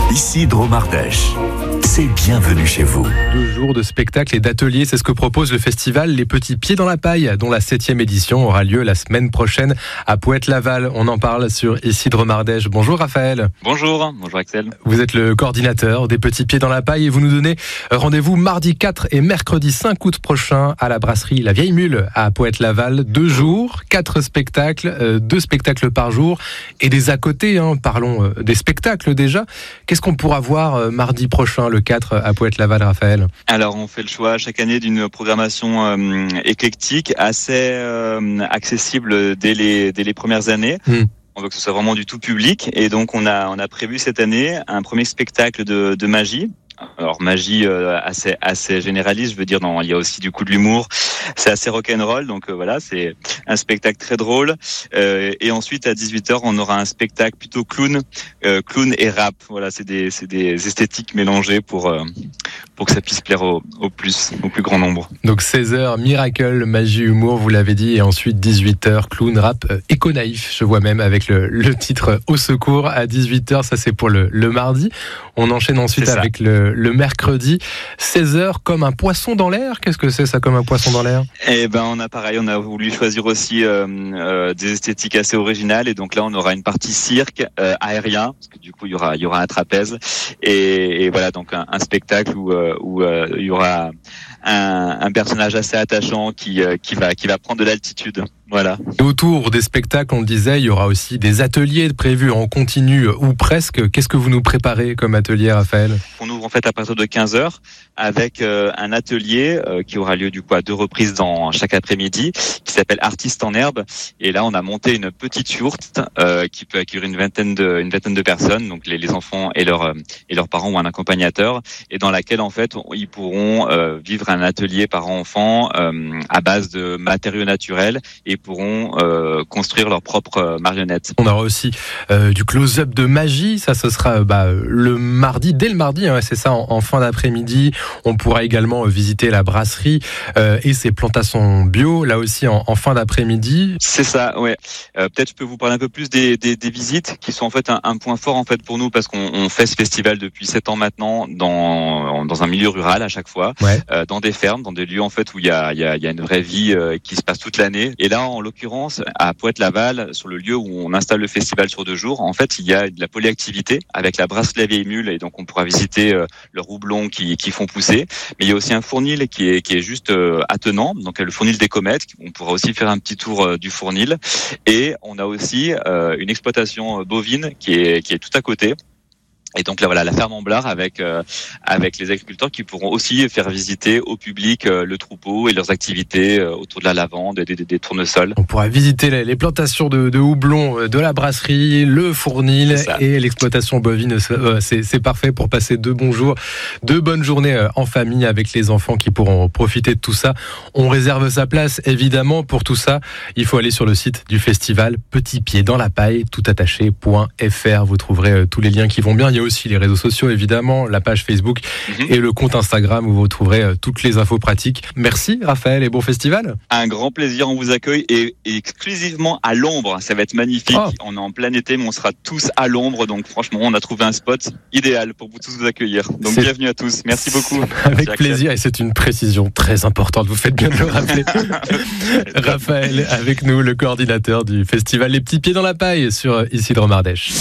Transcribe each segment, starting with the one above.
Ici Dromardèche. C'est bienvenue chez vous. 2 jours de spectacles et d'ateliers, c'est ce que propose le festival Les Petits Pieds dans la Paille, dont la 7e édition aura lieu la semaine prochaine à Poète-Laval. On en parle sur Ici Dromardèche. Bonjour Raphaël. Bonjour Axel. Vous êtes le coordinateur des Petits Pieds dans la Paille et vous nous donnez rendez-vous mardi 4 et mercredi 5 août prochain à la brasserie La Vieille Mule à Poète-Laval. 2 jours, 4 spectacles, 2 spectacles par jour et des à côté. Parlons des spectacles déjà. Qu'est-ce qu'on pourra voir mardi prochain, le 4 à Poète-Laval, Raphaël? Alors, on fait le choix chaque année d'une programmation éclectique, assez accessible dès les premières années. On veut que ce soit vraiment du tout public, et donc on a prévu cette année un premier spectacle de magie. Alors magie assez généraliste, je veux dire, il y a aussi du coup de l'humour, c'est assez rock'n'roll, donc voilà, c'est un spectacle très drôle. Et ensuite à 18h, on aura un spectacle plutôt clown et rap. Voilà, c'est des esthétiques mélangées pour que ça puisse plaire au plus grand nombre. Donc 16h, Miracle, magie, humour, vous l'avez dit, et ensuite 18h, clown, rap, éco-naïf, je vois même avec le titre Au secours à 18h, ça c'est pour le mardi. On enchaîne ensuite avec le mercredi, 16h, comme un poisson dans l'air. Qu'est-ce que c'est ça, comme un poisson dans l'air? Eh ben, on a voulu choisir aussi des esthétiques assez originales, et donc là on aura une partie cirque aérien, parce que du coup il y aura un trapèze, et voilà, donc un spectacle où il y aura un personnage assez attachant qui va prendre de l'altitude. Voilà. Et autour des spectacles, on le disait, il y aura aussi des ateliers prévus en continu ou presque. Qu'est-ce que vous nous préparez comme atelier, Raphaël? On ouvre en fait à partir de 15h avec un atelier qui aura lieu du coup à 2 reprises dans chaque après-midi, qui s'appelle Artistes en herbe. Et là, on a monté une petite yourte qui peut accueillir une vingtaine de personnes, donc les enfants et leurs parents ou un accompagnateur, et dans laquelle en fait ils pourront vivre un atelier parent-enfant à base de matériaux naturels, et pourront construire leurs propres marionnettes. On aura aussi du close-up de magie, ça ce sera dès le mardi, c'est ça, en fin d'après-midi. On pourra également visiter la brasserie et ses plantations bio, là aussi en fin d'après-midi. C'est ça, ouais. Peut-être je peux vous parler un peu plus des visites qui sont en fait un point fort en fait pour nous, parce qu'on fait ce festival depuis 7 ans maintenant dans un milieu rural à chaque fois, dans des fermes, dans des lieux en fait où il y a une vraie vie qui se passe toute l'année. Et là, en l'occurrence, à Poète-Laval, sur le lieu où on installe le festival sur 2 jours, en fait, il y a de la polyactivité avec la brasserie La Vieille Mule, et donc on pourra visiter le houblon qui font pousser. Mais il y a aussi un fournil qui est juste attenant, donc le fournil des comètes. On pourra aussi faire un petit tour du fournil. Et on a aussi une exploitation bovine qui est tout à côté. Et donc là voilà, la ferme en Blard avec les agriculteurs qui pourront aussi faire visiter au public le troupeau et leurs activités autour de la lavande et des tournesols. On pourra visiter les plantations de houblon de la brasserie, le fournil et l'exploitation bovine. C'est parfait pour passer 2 bons jours, 2 bonnes journées en famille avec les enfants qui pourront profiter de tout ça. On réserve sa place évidemment. Pour tout ça, il faut aller sur le site du festival Petits Pieds dans la Paille, toutattaché.fr. Vous trouverez tous les liens qui vont bien. Il y a aussi les réseaux sociaux évidemment, la page Facebook et le compte Instagram où vous retrouverez toutes les infos pratiques. Merci Raphaël et bon festival. Un grand plaisir, on vous accueille et exclusivement à l'ombre, ça va être magnifique. On est en plein été mais on sera tous à l'ombre, donc franchement on a trouvé un spot idéal pour vous tous vous accueillir. Donc bienvenue à tous, merci beaucoup. Avec plaisir, et c'est une précision très importante, vous faites bien de le rappeler. Raphaël avec nous, le coordinateur du festival Les Petits Pieds dans la Paille sur Ici Dromardèche.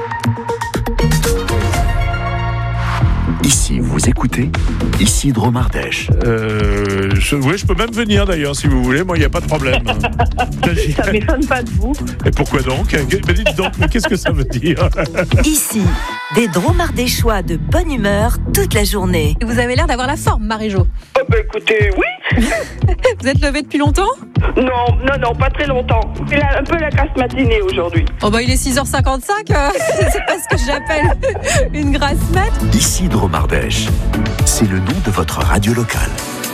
Ici, vous écoutez Ici Dromardèche. Je peux même venir d'ailleurs si vous voulez, moi il n'y a pas de problème. Ça m'étonne pas de vous. Et pourquoi donc? Dites donc, mais qu'est-ce que ça veut dire? Ici, des Dromardéchois de bonne humeur toute la journée. Vous avez l'air d'avoir la forme, Marie-Jo. Écoutez, oui. Vous êtes levée depuis longtemps? Non, pas très longtemps. C'est un peu la grasse matinée aujourd'hui. Il est 6h55, c'est pas ce que j'appelle une grasse mat. Ici Dromardèche, c'est le nom de votre radio locale.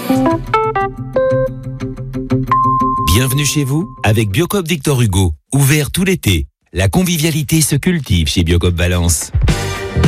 Bienvenue chez vous avec Biocoop Victor Hugo. Ouvert tout l'été, la convivialité se cultive chez Biocoop Valence.